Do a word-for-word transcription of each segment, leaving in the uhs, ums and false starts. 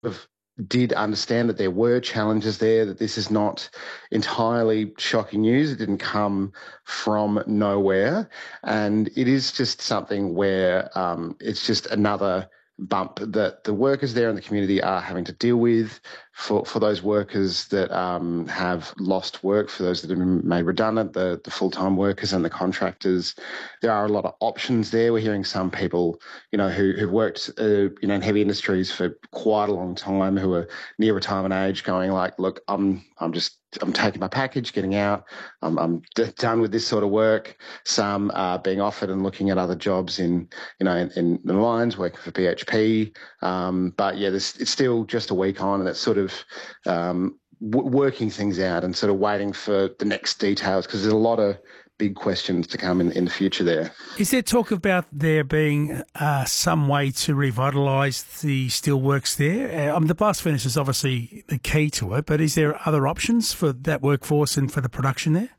of did understand that there were challenges there, that this is not entirely shocking news. It didn't come from nowhere. And it is just something where um, it's just another bump that the workers there in the community are having to deal with. For, for those workers that um, have lost work, for those that have been made redundant, the, the full-time workers and the contractors, there are a lot of options there. We're hearing some people, you know, who, who've worked, uh, you know, in heavy industries for quite a long time, who are near retirement age, going like, look, I'm, I'm just, I'm taking my package, getting out. I'm, I'm d- done with this sort of work. Some are being offered and looking at other jobs in, you know, in, in the mines, working for B H P. Um, but yeah, this, it's still just a week on, and it's sort of um, w- working things out and sort of waiting for the next details, because there's a lot of big questions to come in, in the future there. Is there talk about there being uh, some way to revitalise the steelworks there? Uh, I mean, the blast furnace is obviously the key to it, but is there other options for that workforce and for the production there?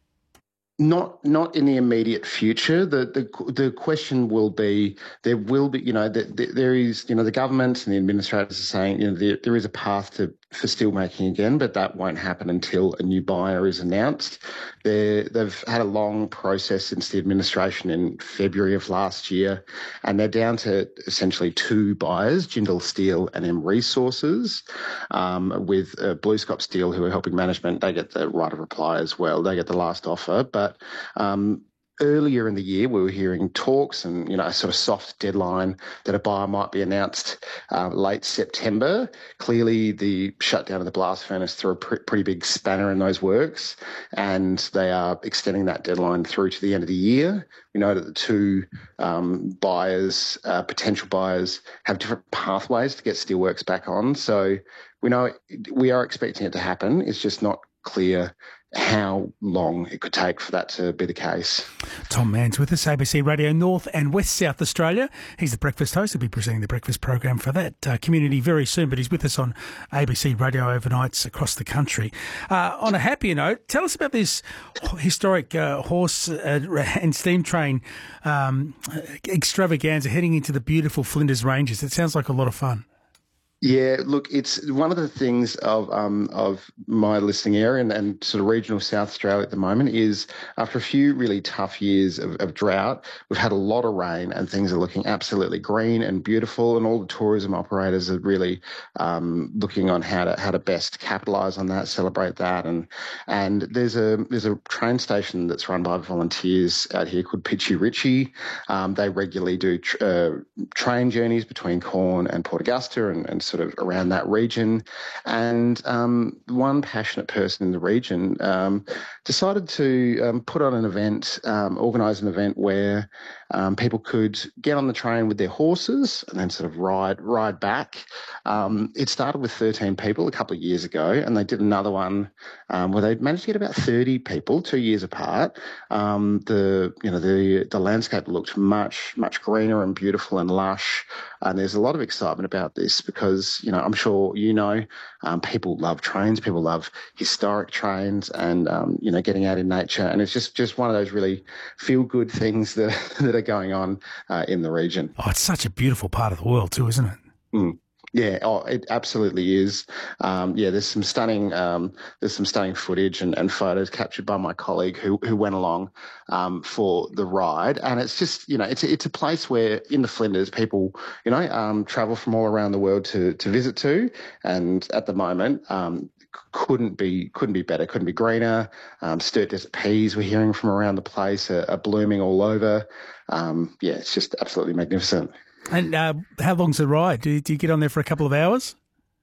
Not not in the immediate future. The the the question will be, there will be, you know, the, the, there is, you know, the government and the administrators are saying, you know, there, there is a path to for steelmaking again, but that won't happen until a new buyer is announced. They're, they've had a long process since the administration in February of last year, and they're down to essentially two buyers, Jindal Steel and M Resources, um, with uh, BlueScope Steel, who are helping management. They get the right of reply as well. They get the last offer, but um, earlier in the year, we were hearing talks and, you know, a sort of soft deadline that a buyer might be announced uh, late September. Clearly, the shutdown of the blast furnace threw a pr- pretty big spanner in those works, and they are extending that deadline through to the end of the year. We know that the two um, buyers, uh, potential buyers, have different pathways to get steelworks back on. So we know we are expecting it to happen. It's just not clear how long it could take for that to be the case. Tom Mann's with us, A B C Radio North and West South Australia. He's the breakfast host. He'll be presenting the breakfast program for that uh, community very soon, but he's with us on A B C Radio overnights across the country. Uh, on a happier note, tell us about this historic uh, horse uh, and steam train um, extravaganza heading into the beautiful Flinders Ranges. It sounds like a lot of fun. Yeah, look, it's one of the things of um, of my listening area and, and sort of regional South Australia at the moment is, after a few really tough years of, of drought, we've had a lot of rain and things are looking absolutely green and beautiful, and all the tourism operators are really um, looking on how to how to best capitalise on that, celebrate that, and and there's a there's a train station that's run by volunteers out here called Pitchy Ritchie. Um, they regularly do tr- uh, train journeys between Corn and Port Augusta and, and sort of around that region. And um, one passionate person in the region um, decided to um, put on an event, um, organise an event where um, people could get on the train with their horses and then sort of ride ride back. Um, it started with thirteen people a couple of years ago, and they did another one um, where they managed to get about thirty people two years apart. Um, the you know the the landscape looked much much greener and beautiful and lush, and there's a lot of excitement about this because, you know, I'm sure you know, um, people love trains, people love historic trains, and um, you know, getting out in nature, and it's just just one of those really feel good things that that are going on uh, in the region. Oh, it's such a beautiful part of the world too, isn't it? Mm. Yeah, oh, it absolutely is. Um, yeah, there's some stunning, um, there's some stunning footage and, and photos captured by my colleague who who went along um, for the ride, and it's just, you know, it's it's a place where in the Flinders people, you know, um, travel from all around the world to to visit to, and at the moment. Um, couldn't be couldn't be better, couldn't be greener. Um, Sturt Desert peas we're hearing from around the place are, are blooming all over. Um, yeah, it's just absolutely magnificent. And uh, how long's the ride? Do, do you get on there for a couple of hours?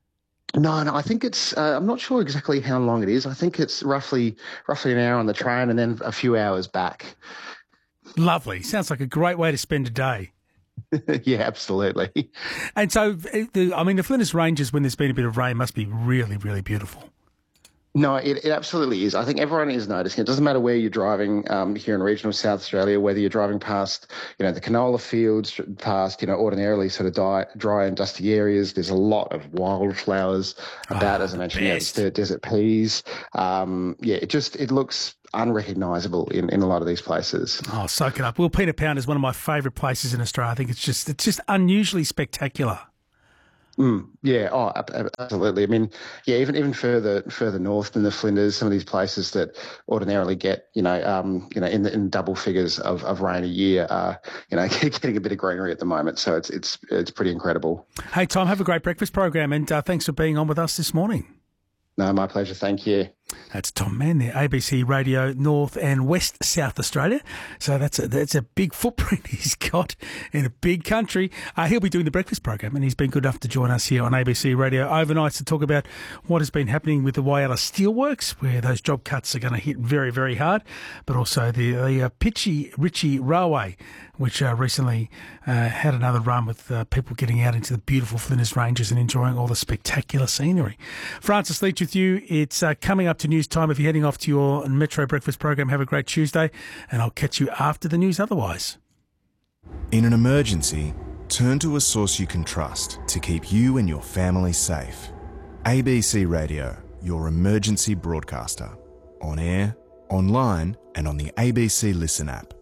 No, no, I think it's, uh, I'm not sure exactly how long it is. I think it's roughly roughly an hour on the train and then a few hours back. Lovely. Sounds like a great way to spend a day. Yeah, absolutely. And so, the, I mean, the Flinders Ranges, when there's been a bit of rain, must be really, really beautiful. No, it, it absolutely is. I think everyone is noticing. It doesn't matter where you're driving um, here in regional South Australia, whether you're driving past, you know, the canola fields, past, you know, ordinarily sort of dry, dry and dusty areas. There's a lot of wildflowers about, oh, as I mentioned, you know, the desert peas. Um, yeah, it just, it looks unrecognisable in, in a lot of these places. Oh, soak it up. Well, Peanut Pound is one of my favourite places in Australia. I think it's just, it's just unusually spectacular. Mm, yeah, oh, absolutely. I mean, yeah, even even further further north than the Flinders, some of these places that ordinarily get, you know, um, you know, in the, in double figures of, of rain a year, are, you know, getting a bit of greenery at the moment. So it's it's it's pretty incredible. Hey, Tom, have a great breakfast program, and uh, thanks for being on with us this morning. No, my pleasure. Thank you. That's Tom Mann there, A B C Radio North and West South Australia. So that's a, that's a big footprint he's got in a big country. Uh, he'll be doing the breakfast program, and he's been good enough to join us here on A B C Radio overnights to talk about what has been happening with the Whyalla Steelworks, where those job cuts are going to hit very, very hard, but also the, the uh, Pitchy Ritchie Railway, which uh, recently uh, had another run with uh, people getting out into the beautiful Flinders Ranges and enjoying all the spectacular scenery. Francis Leach with you. It's uh, coming up to news time. If you're heading off to your Metro breakfast program, have a great Tuesday, and I'll catch you after the news otherwise. In an emergency, turn to a source you can trust to keep you and your family safe. A B C Radio, your emergency broadcaster. On air, online, and on the A B C Listen app.